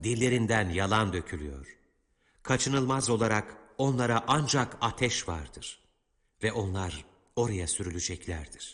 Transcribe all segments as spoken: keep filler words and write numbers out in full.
Dillerinden yalan dökülüyor. Kaçınılmaz olarak onlara ancak ateş vardır. Ve onlar oraya sürüleceklerdir.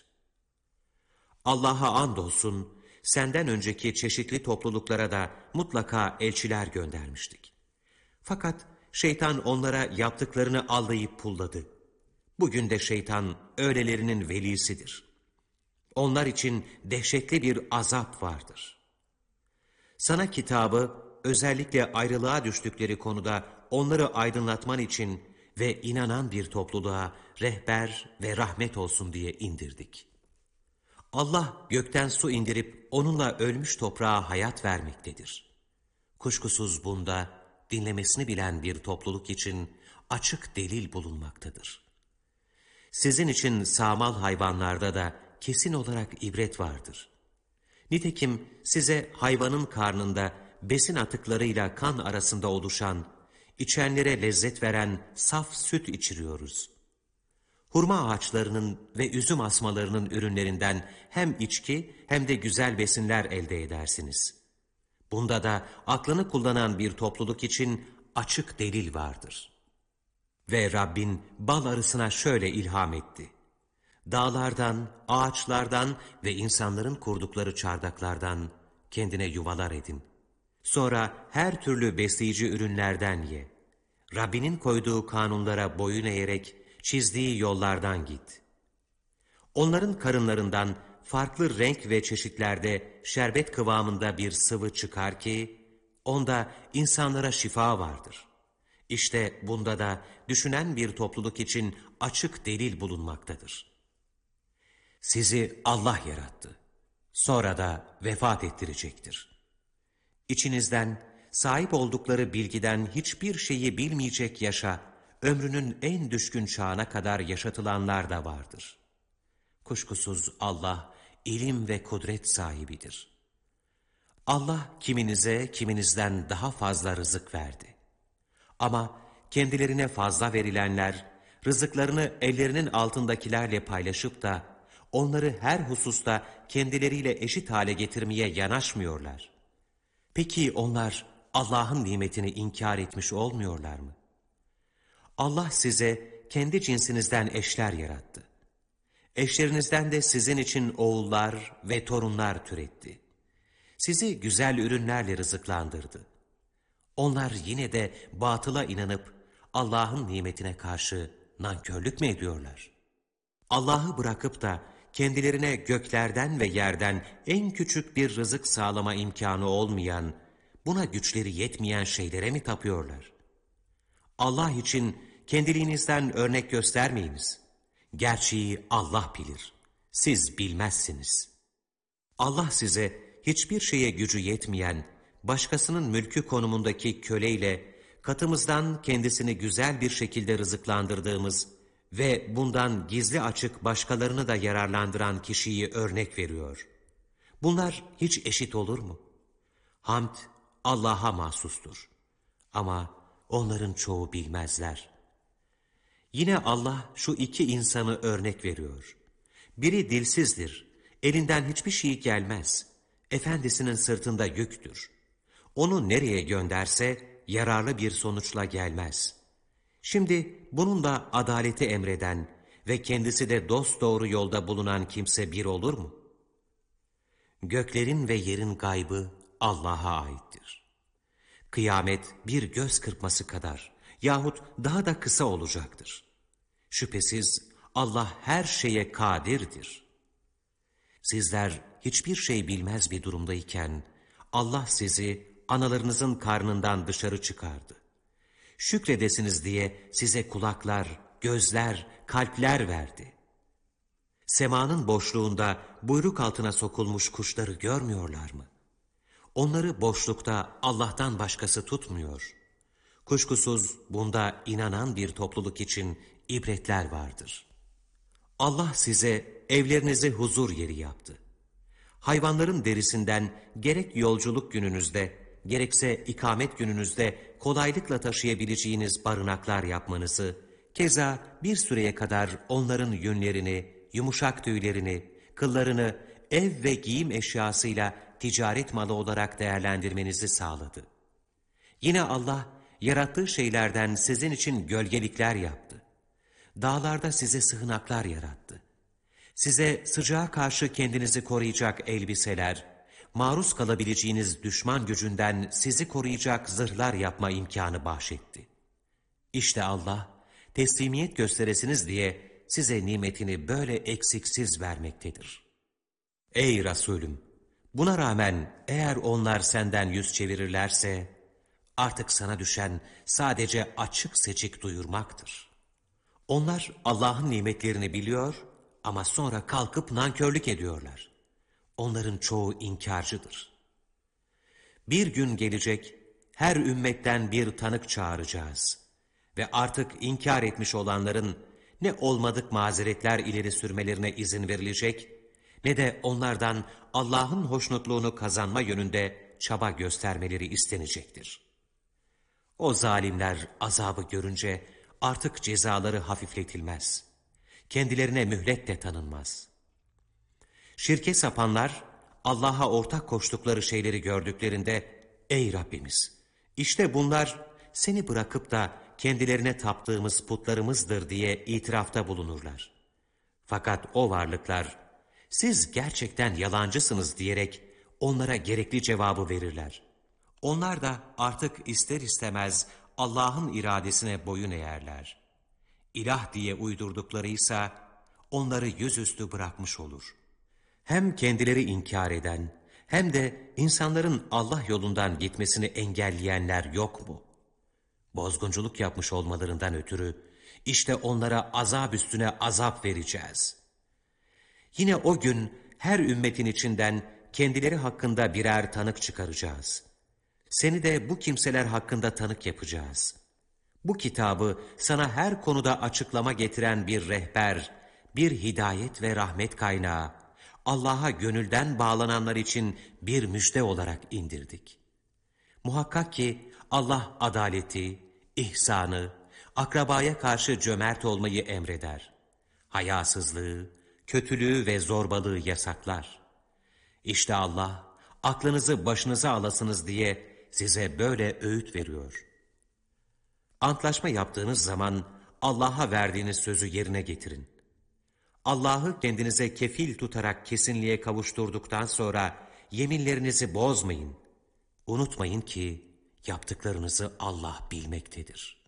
Allah'a andolsun, senden önceki çeşitli topluluklara da mutlaka elçiler göndermiştik. Fakat şeytan onlara yaptıklarını allayıp pulladı. Bugün de şeytan öylelerinin velisidir. Onlar için dehşetli bir azap vardır. Sana kitabı özellikle ayrılığa düştükleri konuda onları aydınlatman için ve inanan bir topluluğa rehber ve rahmet olsun diye indirdik. Allah gökten su indirip onunla ölmüş toprağa hayat vermektedir. Kuşkusuz bunda dinlemesini bilen bir topluluk için açık delil bulunmaktadır. Sizin için sağmal hayvanlarda da kesin olarak ibret vardır. Nitekim size hayvanın karnında besin atıklarıyla kan arasında oluşan, içenlere lezzet veren saf süt içiriyoruz. Hurma ağaçlarının ve üzüm asmalarının ürünlerinden hem içki hem de güzel besinler elde edersiniz. Bunda da aklını kullanan bir topluluk için açık delil vardır. Ve Rabbin bal arısına şöyle ilham etti. Dağlardan, ağaçlardan ve insanların kurdukları çardaklardan kendine yuvalar edin. Sonra her türlü besleyici ürünlerden ye. Rabbinin koyduğu kanunlara boyun eğerek çizdiği yollardan git. Onların karınlarından farklı renk ve çeşitlerde şerbet kıvamında bir sıvı çıkar ki, onda insanlara şifa vardır. İşte bunda da düşünen bir topluluk için açık delil bulunmaktadır. Sizi Allah yarattı. Sonra da vefat ettirecektir. İçinizden sahip oldukları bilgiden hiçbir şeyi bilmeyecek yaşa, ömrünün en düşkün çağına kadar yaşatılanlar da vardır. Kuşkusuz Allah ilim ve kudret sahibidir. Allah kiminize kiminizden daha fazla rızık verdi. Ama kendilerine fazla verilenler, rızıklarını ellerinin altındakilerle paylaşıp da onları her hususta kendileriyle eşit hale getirmeye yanaşmıyorlar. Peki onlar Allah'ın nimetini inkar etmiş olmuyorlar mı? Allah size kendi cinsinizden eşler yarattı. Eşlerinizden de sizin için oğullar ve torunlar türetti. Sizi güzel ürünlerle rızıklandırdı. Onlar yine de batıla inanıp Allah'ın nimetine karşı nankörlük mü ediyorlar? Allah'ı bırakıp da kendilerine göklerden ve yerden en küçük bir rızık sağlama imkanı olmayan, buna güçleri yetmeyen şeylere mi tapıyorlar? Allah için kendiliğinizden örnek göstermeyiniz. Gerçeği Allah bilir. Siz bilmezsiniz. Allah size hiçbir şeye gücü yetmeyen, başkasının mülkü konumundaki köleyle katımızdan kendisini güzel bir şekilde rızıklandırdığımız ve bundan gizli açık başkalarını da yararlandıran kişiyi örnek veriyor. Bunlar hiç eşit olur mu? Hamd Allah'a mahsustur. Ama onların çoğu bilmezler. Yine Allah şu iki insanı örnek veriyor. Biri dilsizdir, elinden hiçbir şey gelmez. Efendisinin sırtında yüktür. Onu nereye gönderse yararlı bir sonuçla gelmez. Şimdi bununla adaleti emreden ve kendisi de dosdoğru yolda bulunan kimse bir olur mu? Göklerin ve yerin gaybı Allah'a aittir. Kıyamet bir göz kırpması kadar yahut daha da kısa olacaktır. Şüphesiz Allah her şeye kadirdir. Sizler hiçbir şey bilmez bir durumdayken Allah sizi analarınızın karnından dışarı çıkardı. Şükredesiniz diye size kulaklar, gözler, kalpler verdi. Semanın boşluğunda buyruk altına sokulmuş kuşları görmüyorlar mı? Onları boşlukta Allah'tan başkası tutmuyor. Kuşkusuz bunda inanan bir topluluk için ibretler vardır. Allah size evlerinizi huzur yeri yaptı. Hayvanların derisinden gerek yolculuk gününüzde, gerekse ikamet gününüzde kolaylıkla taşıyabileceğiniz barınaklar yapmanızı, keza bir süreye kadar onların yünlerini, yumuşak tüylerini, kıllarını ev ve giyim eşyasıyla ticaret malı olarak değerlendirmenizi sağladı. Yine Allah, yarattığı şeylerden sizin için gölgelikler yaptı. Dağlarda size sığınaklar yarattı. Size sıcağa karşı kendinizi koruyacak elbiseler, maruz kalabileceğiniz düşman gücünden sizi koruyacak zırhlar yapma imkanı bahşetti. İşte Allah, teslimiyet gösteresiniz diye size nimetini böyle eksiksiz vermektedir. Ey Resulüm! Buna rağmen eğer onlar senden yüz çevirirlerse, artık sana düşen sadece açık seçik duyurmaktır. Onlar Allah'ın nimetlerini biliyor ama sonra kalkıp nankörlük ediyorlar. Onların çoğu inkarcıdır. Bir gün gelecek, her ümmetten bir tanık çağıracağız. Ve artık inkar etmiş olanların ne olmadık mazeretler ileri sürmelerine izin verilecek, ne de onlardan Allah'ın hoşnutluğunu kazanma yönünde çaba göstermeleri istenecektir. O zalimler azabı görünce artık cezaları hafifletilmez. Kendilerine mühlet de tanınmaz. Şirke sapanlar Allah'a ortak koştukları şeyleri gördüklerinde, ey Rabbimiz, işte bunlar seni bırakıp da kendilerine taptığımız putlarımızdır diye itirafta bulunurlar. Fakat o varlıklar, siz gerçekten yalancısınız diyerek onlara gerekli cevabı verirler. Onlar da artık ister istemez Allah'ın iradesine boyun eğerler. İlah diye uydurduklarıysa onları yüzüstü bırakmış olur. Hem kendileri inkar eden hem de insanların Allah yolundan gitmesini engelleyenler yok mu? Bozgunculuk yapmış olmalarından ötürü işte onlara azap üstüne azap vereceğiz. Yine o gün her ümmetin içinden kendileri hakkında birer tanık çıkaracağız. Seni de bu kimseler hakkında tanık yapacağız. Bu kitabı sana her konuda açıklama getiren bir rehber, bir hidayet ve rahmet kaynağı, Allah'a gönülden bağlananlar için bir müjde olarak indirdik. Muhakkak ki Allah adaleti, ihsanı, akrabaya karşı cömert olmayı emreder. Hayasızlığı, kötülüğü ve zorbalığı yasaklar. İşte Allah, aklınızı başınıza alasınız diye size böyle öğüt veriyor. Antlaşma yaptığınız zaman Allah'a verdiğiniz sözü yerine getirin. Allah'ı kendinize kefil tutarak kesinliğe kavuşturduktan sonra yeminlerinizi bozmayın. Unutmayın ki yaptıklarınızı Allah bilmektedir.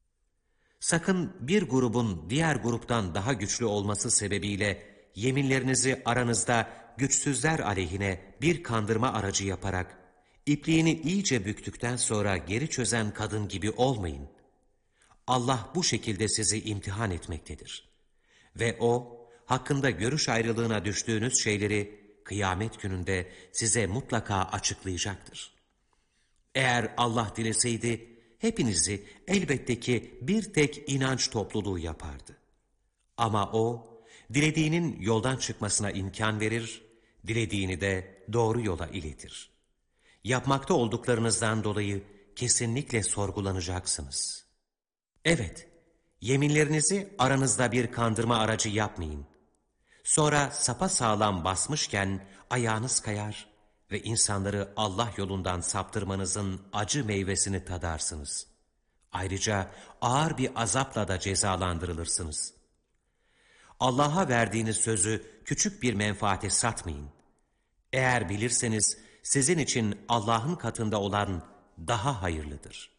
Sakın bir grubun diğer gruptan daha güçlü olması sebebiyle yeminlerinizi aranızda güçsüzler aleyhine bir kandırma aracı yaparak ipliğini iyice büktükten sonra geri çözen kadın gibi olmayın. Allah bu şekilde sizi imtihan etmektedir. Ve O, hakkında görüş ayrılığına düştüğünüz şeyleri kıyamet gününde size mutlaka açıklayacaktır. Eğer Allah dileseydi, hepinizi elbette ki bir tek inanç topluluğu yapardı. Ama O, dilediğinin yoldan çıkmasına imkan verir, dilediğini de doğru yola iletir. Yapmakta olduklarınızdan dolayı kesinlikle sorgulanacaksınız. Evet, yeminlerinizi aranızda bir kandırma aracı yapmayın. Sonra sapasağlam basmışken ayağınız kayar ve insanları Allah yolundan saptırmanızın acı meyvesini tadarsınız. Ayrıca ağır bir azapla da cezalandırılırsınız. Allah'a verdiğiniz sözü küçük bir menfaate satmayın. Eğer bilirseniz sizin için Allah'ın katında olan daha hayırlıdır.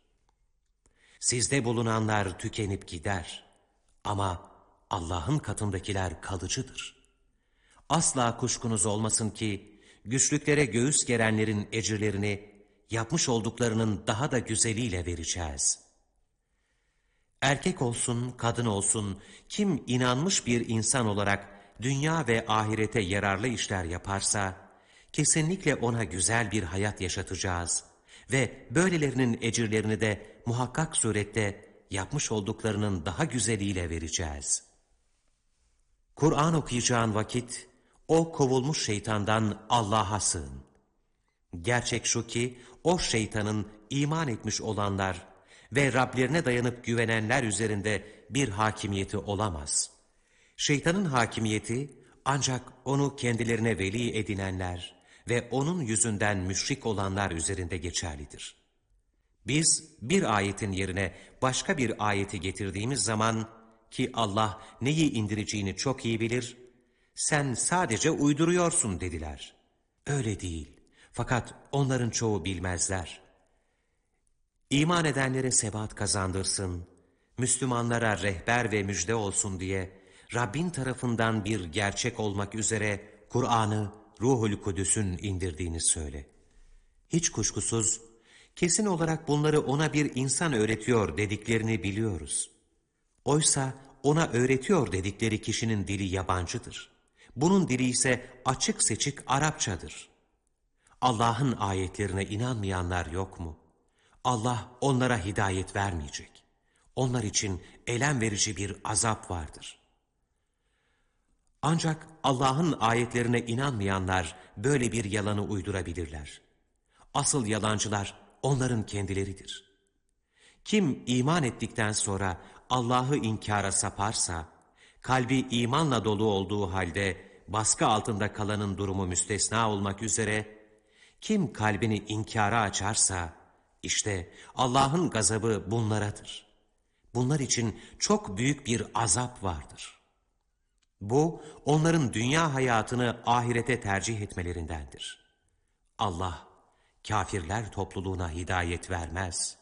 Sizde bulunanlar tükenip gider ama Allah'ın katındakiler kalıcıdır. Asla kuşkunuz olmasın ki güçlüklere göğüs gerenlerin ecirlerini yapmış olduklarının daha da güzeliyle vereceğiz. Erkek olsun, kadın olsun, kim inanmış bir insan olarak dünya ve ahirete yararlı işler yaparsa, kesinlikle ona güzel bir hayat yaşatacağız ve böylelerinin ecirlerini de muhakkak surette yapmış olduklarının daha güzeliyle vereceğiz. Kur'an okuyacağın vakit, o kovulmuş şeytandan Allah'a sığın. Gerçek şu ki, o şeytanın iman etmiş olanlar ve Rablerine dayanıp güvenenler üzerinde bir hakimiyeti olamaz. Şeytanın hakimiyeti, ancak onu kendilerine veli edinenler ve onun yüzünden müşrik olanlar üzerinde geçerlidir. Biz bir ayetin yerine başka bir ayeti getirdiğimiz zaman ki Allah neyi indireceğini çok iyi bilir, sen sadece uyduruyorsun dediler. Öyle değil. Fakat onların çoğu bilmezler. İman edenlere sebat kazandırsın, Müslümanlara rehber ve müjde olsun diye Rabbin tarafından bir gerçek olmak üzere Kur'an'ı Ruhul Kudüs'ün indirdiğini söyle. Hiç kuşkusuz, kesin olarak bunları ona bir insan öğretiyor dediklerini biliyoruz. Oysa ona öğretiyor dedikleri kişinin dili yabancıdır. Bunun dili ise açık seçik Arapçadır. Allah'ın ayetlerine inanmayanlar yok mu? Allah onlara hidayet vermeyecek. Onlar için elem verici bir azap vardır. Ancak Allah'ın ayetlerine inanmayanlar böyle bir yalanı uydurabilirler. Asıl yalancılar onların kendileridir. Kim iman ettikten sonra Allah'ı inkara saparsa, kalbi imanla dolu olduğu halde baskı altında kalanın durumu müstesna olmak üzere, kim kalbini inkara açarsa, işte Allah'ın gazabı bunlaradır. Bunlar için çok büyük bir azap vardır. Bu, onların dünya hayatını ahirete tercih etmelerindendir. Allah, kafirler topluluğuna hidayet vermez.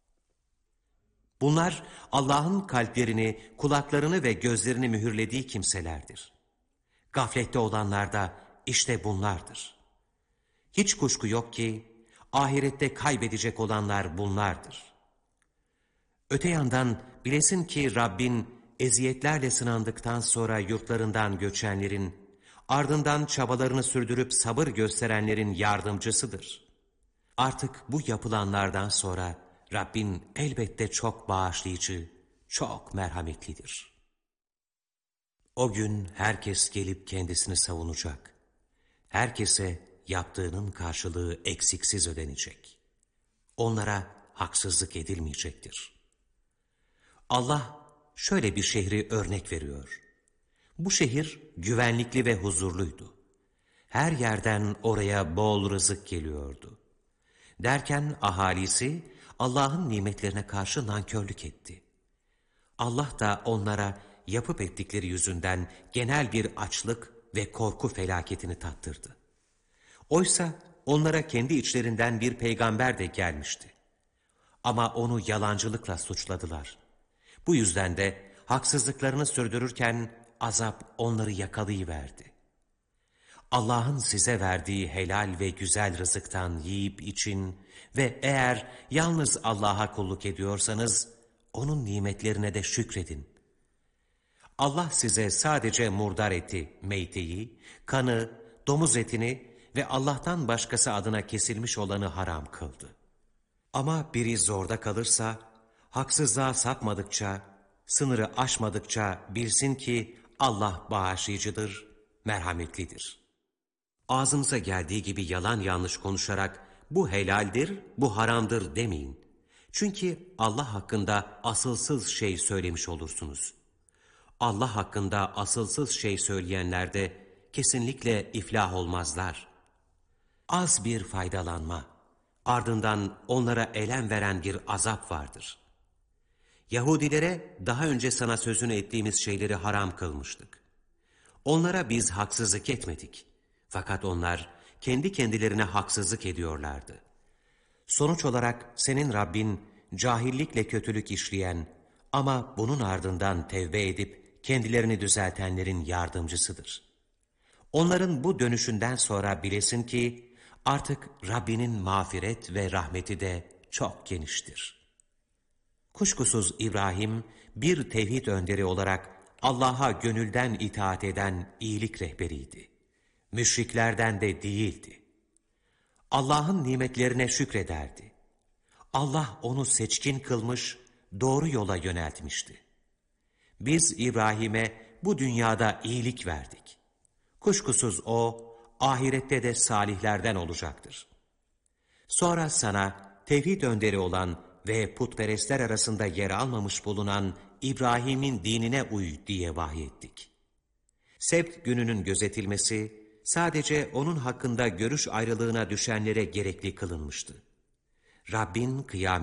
Bunlar, Allah'ın kalplerini, kulaklarını ve gözlerini mühürlediği kimselerdir. Gaflette olanlar da işte bunlardır. Hiç kuşku yok ki, ahirette kaybedecek olanlar bunlardır. Öte yandan bilesin ki Rabbin eziyetlerle sınandıktan sonra yurtlarından göçenlerin, ardından çabalarını sürdürüp sabır gösterenlerin yardımcısıdır. Artık bu yapılanlardan sonra Rabbin elbette çok bağışlayıcı, çok merhametlidir. O gün herkes gelip kendisini savunacak. Herkese yaptığının karşılığı eksiksiz ödenecek. Onlara haksızlık edilmeyecektir. Allah şöyle bir şehri örnek veriyor. Bu şehir güvenlikli ve huzurluydu. Her yerden oraya bol rızık geliyordu. Derken ahalisi Allah'ın nimetlerine karşı nankörlük etti. Allah da onlara yapıp ettikleri yüzünden genel bir açlık ve korku felaketini tattırdı. Oysa onlara kendi içlerinden bir peygamber de gelmişti. Ama onu yalancılıkla suçladılar. Bu yüzden de haksızlıklarını sürdürürken azap onları yakalayıverdi. Allah'ın size verdiği helal ve güzel rızıktan yiyip için ve eğer yalnız Allah'a kulluk ediyorsanız onun nimetlerine de şükredin. Allah size sadece murdar eti, meyteyi, kanı, domuz etini ve Allah'tan başkası adına kesilmiş olanı haram kıldı. Ama biri zorda kalırsa, haksızlığa sapmadıkça, sınırı aşmadıkça bilsin ki Allah bağışlayıcıdır, merhametlidir. Ağzınıza geldiği gibi yalan yanlış konuşarak bu helaldir, bu haramdır demeyin. Çünkü Allah hakkında asılsız şey söylemiş olursunuz. Allah hakkında asılsız şey söyleyenler de kesinlikle iflah olmazlar. Az bir faydalanma, ardından onlara elem veren bir azap vardır. Yahudilere daha önce sana sözünü ettiğimiz şeyleri haram kılmıştık. Onlara biz haksızlık etmedik. Fakat onlar kendi kendilerine haksızlık ediyorlardı. Sonuç olarak senin Rabbin cahillikle kötülük işleyen ama bunun ardından tevbe edip kendilerini düzeltenlerin yardımcısıdır. Onların bu dönüşünden sonra bilesin ki artık Rabbinin mağfiret ve rahmeti de çok geniştir. Kuşkusuz İbrahim bir tevhid önderi olarak Allah'a gönülden itaat eden iyilik rehberiydi. Müşriklerden de değildi. Allah'ın nimetlerine şükrederdi. Allah onu seçkin kılmış, doğru yola yöneltmişti. Biz İbrahim'e bu dünyada iyilik verdik. Kuşkusuz o, ahirette de salihlerden olacaktır. Sonra sana tevhid önderi olan ve putperestler arasında yer almamış bulunan İbrahim'in dinine uy diye vahyettik. Sebt gününün gözetilmesi sadece onun hakkında görüş ayrılığına düşenlere gerekli kılınmıştı. Rabbin kıyamet